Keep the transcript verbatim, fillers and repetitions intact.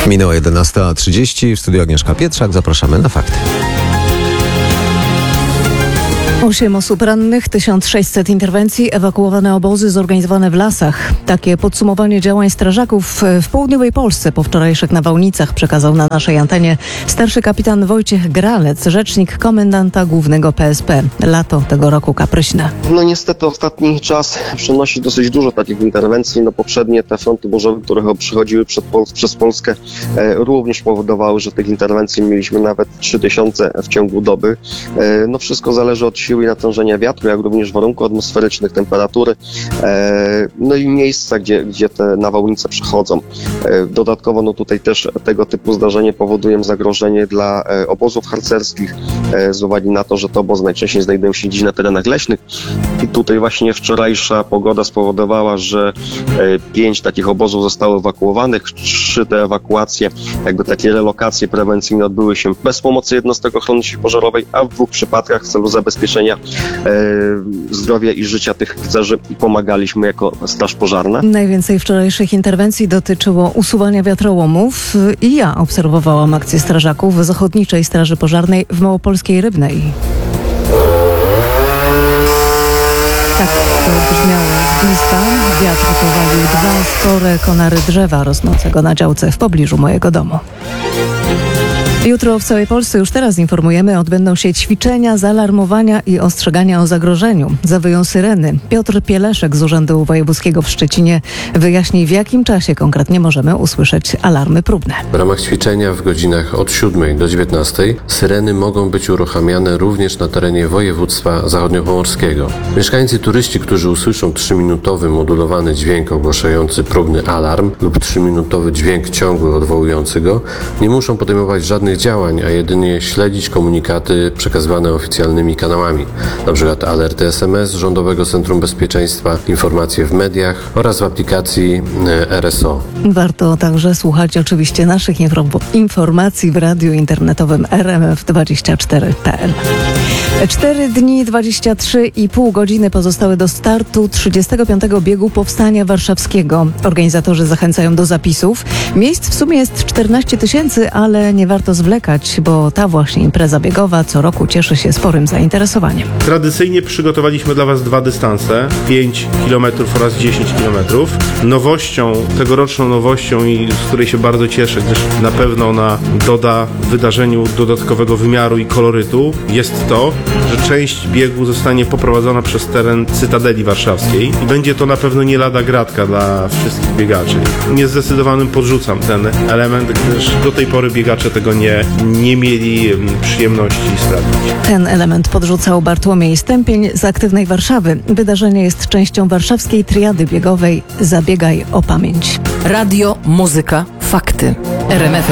Minęła jedenasta trzydzieści, w studiu Agnieszka Pietrzak. Zapraszamy na fakty. Osiem osób rannych, tysiąc sześćset interwencji, ewakuowane obozy zorganizowane w lasach. Takie podsumowanie działań strażaków w południowej Polsce po wczorajszych nawałnicach przekazał na naszej antenie starszy kapitan Wojciech Gralec, rzecznik komendanta głównego P S P. Lato tego roku kapryśne. No niestety ostatni czas przynosi dosyć dużo takich interwencji. No poprzednie te fronty burzowe, które przychodziły przed Pol- przez Polskę e, również powodowały, że tych interwencji mieliśmy nawet trzy tysiące w ciągu doby. E, no wszystko zależy od siły i natężenia wiatru, jak również warunków atmosferycznych, temperatury, e, no i miejsca, gdzie, gdzie te nawałnice przechodzą. E, dodatkowo no tutaj też tego typu zdarzenie powodują zagrożenie dla e, obozów harcerskich, e, z uwagi na to, że te obozy najczęściej znajdują się gdzieś na terenach leśnych i tutaj właśnie wczorajsza pogoda spowodowała, że e, pięć takich obozów zostało ewakuowanych, trzy te ewakuacje, jakby takie relokacje prewencyjne odbyły się bez pomocy jednostek ochrony pożarowej, a w dwóch przypadkach w celu zabezpieczenia E, zdrowia i życia tych harcerzy pomagaliśmy jako straż pożarna. Najwięcej wczorajszych interwencji dotyczyło usuwania wiatrołomów i ja obserwowałam akcję strażaków z Ochotniczej Straży Pożarnej w Małopolskiej Rybnej. Tak to brzmiało z bliska. Wiatr powalił dwa spore konary drzewa rosnącego na działce w pobliżu mojego domu. Jutro w całej Polsce, już teraz informujemy, odbędą się ćwiczenia zaalarmowania i ostrzegania o zagrożeniu. Zawyją syreny. Piotr Pieleszek z Urzędu Wojewódzkiego w Szczecinie wyjaśni, w jakim czasie konkretnie możemy usłyszeć alarmy próbne. W ramach ćwiczenia w godzinach od siódmej do dziewiętnastej syreny mogą być uruchamiane również na terenie województwa zachodniopomorskiego. Mieszkańcy turyści, którzy usłyszą trzyminutowy modulowany dźwięk ogłaszający próbny alarm lub trzyminutowy dźwięk ciągły odwołujący go, nie muszą podejmować żadnych działań, a jedynie śledzić komunikaty przekazywane oficjalnymi kanałami, np. alerty S M S Rządowego Centrum Bezpieczeństwa, informacje w mediach oraz w aplikacji R S O. Warto także słuchać oczywiście naszych infor- informacji w radiu internetowym R M F dwadzieścia cztery kropka P L. Cztery dni, dwadzieścia trzy i pół godziny pozostały do startu trzydziestego piątego biegu Powstania Warszawskiego. Organizatorzy zachęcają do zapisów. Miejsc w sumie jest czternaście tysięcy, ale nie warto zwlekać, bo ta właśnie impreza biegowa co roku cieszy się sporym zainteresowaniem. Tradycyjnie przygotowaliśmy dla Was dwa dystanse, pięć kilometrów oraz dziesięć kilometrów. Nowością, tegoroczną nowością, i z której się bardzo cieszę, gdyż na pewno ona doda wydarzeniu dodatkowego wymiaru i kolorytu, jest to, że część biegu zostanie poprowadzona przez teren Cytadeli Warszawskiej i będzie to na pewno nie lada gratka dla wszystkich biegaczy. Niezdecydowanym podrzucam ten element, gdyż do tej pory biegacze tego nie, nie mieli przyjemności sprawdzić. Ten element podrzucał Bartłomiej Stępień z Aktywnej Warszawy. Wydarzenie jest częścią warszawskiej triady biegowej Zabiegaj o pamięć. Radio, muzyka, fakty. R M F